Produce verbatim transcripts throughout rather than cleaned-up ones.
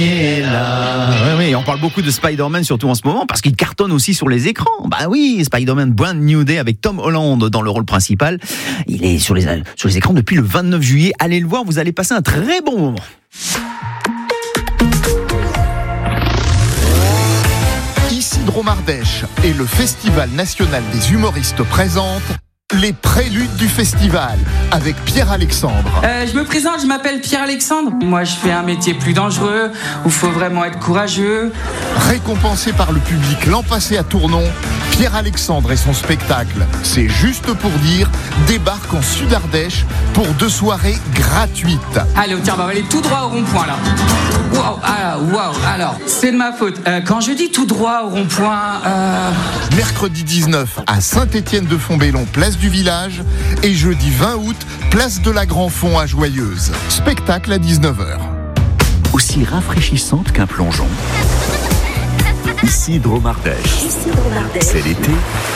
Et là. Ouais, ouais, on parle beaucoup de Spider-Man, surtout en ce moment, parce qu'il cartonne aussi sur les écrans. Bah oui, Spider-Man Brand New Day avec Tom Holland dans le rôle principal. Il est sur les, sur les écrans depuis le vingt-neuf juillet. Allez le voir, vous allez passer un très bon moment. Isidro Mardèche et le Festival national des humoristes présentent les préludes du festival avec Pierre-Alexandre. Euh, je me présente, je m'appelle Pierre-Alexandre. Moi, je fais un métier plus dangereux où il faut vraiment être courageux. Récompensé par le public l'an passé à Tournon, Pierre-Alexandre et son spectacle C'est juste pour dire débarque en Sud-Ardèche pour deux soirées gratuites. Allez, tiens, on va aller tout droit au rond-point là. Waouh, alors, waouh, alors, c'est de ma faute. Euh, quand je dis tout droit au rond-point, euh... mercredi dix-neuf à Saint-Étienne-de-Fontbellon, place du Village, et jeudi vingt août, place de la Grand-Fond à Joyeuse. Spectacle à dix-neuf heures. Aussi rafraîchissante qu'un plongeon. Isidro Mardèche. C'est l'été.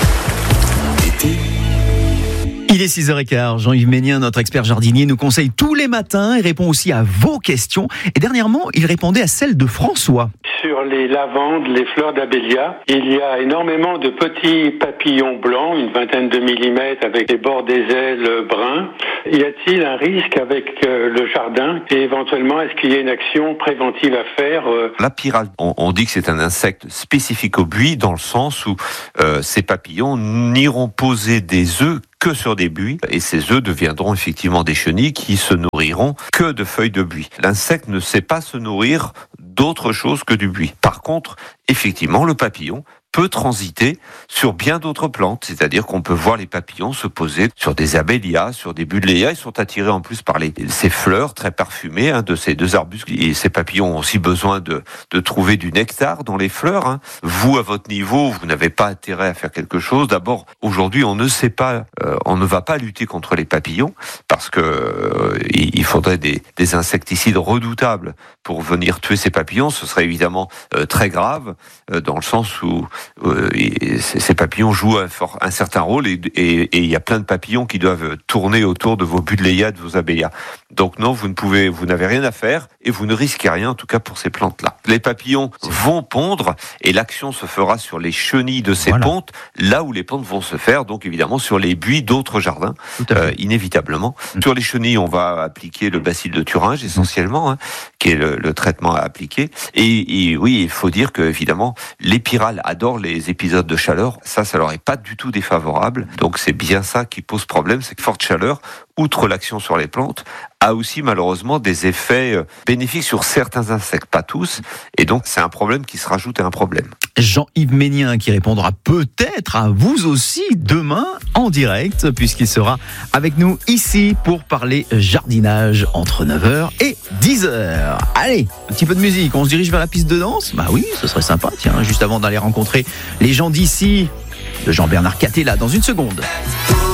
L'été. Il est six heures quinze, Jean-Yves Ménien, notre expert jardinier, nous conseille tous les matins et répond aussi à vos questions. Et dernièrement, il répondait à celle de François. Sur les lavandes, les fleurs d'abélia, il y a énormément de petits papillons blancs, une vingtaine de millimètres avec les bords des ailes bruns. Y a-t-il un risque avec euh, le jardin et éventuellement est-ce qu'il y a une action préventive à faire euh... La pyrale, on, on dit que c'est un insecte spécifique au buis dans le sens où euh, ces papillons n'iront poser des œufs que sur des buis, et ces œufs deviendront effectivement des chenilles qui se nourriront que de feuilles de buis. L'insecte ne sait pas se nourrir d'autre chose que du buis. Par contre, effectivement, le papillon peut transiter sur bien d'autres plantes, c'est-à-dire qu'on peut voir les papillons se poser sur des abélias, sur des buddléias. Ils sont attirés en plus par les, ces fleurs très parfumées hein, de ces deux arbustes. Et ces papillons ont aussi besoin de, de trouver du nectar dans les fleurs. Hein. Vous, à votre niveau, vous n'avez pas intérêt à faire quelque chose. D'abord, aujourd'hui, on ne sait pas, euh, on ne va pas lutter contre les papillons parce que euh, il faudrait des, des insecticides redoutables pour venir tuer ces papillons. Ce serait évidemment euh, très grave euh, dans le sens où Euh, et ces papillons jouent un, fort, un certain rôle et il y a plein de papillons qui doivent tourner autour de vos buddléias, de vos abélias. Donc non, vous ne pouvez, vous n'avez rien à faire et vous ne risquez rien, en tout cas pour ces plantes-là. Les papillons vont pondre et l'action se fera sur les chenilles de ces voilà. pontes, là où les pontes vont se faire, donc évidemment sur les buis d'autres jardins, euh, inévitablement. Mmh. Sur les chenilles, on va appliquer le bacille de Thuringe essentiellement, hein, qui est le, le traitement à appliquer. Et, et oui, il faut dire que évidemment, les pyrales adorent les épisodes de chaleur. Ça, ça leur est pas du tout défavorable. Donc c'est bien ça qui pose problème, c'est que forte chaleur, outre l'action sur les plantes, a aussi malheureusement des effets bénéfiques sur certains insectes, pas tous. Et donc c'est un problème qui se rajoute à un problème. Jean-Yves Ménien qui répondra peut-être à vous aussi demain en direct, puisqu'il sera avec nous ici pour parler jardinage entre neuf heures et dix heures. Allez, un petit peu de musique, on se dirige vers la piste de danse. Bah oui, ce serait sympa, tiens, juste avant d'aller rencontrer les gens d'ici, de Jean-Bernard Catella dans une seconde.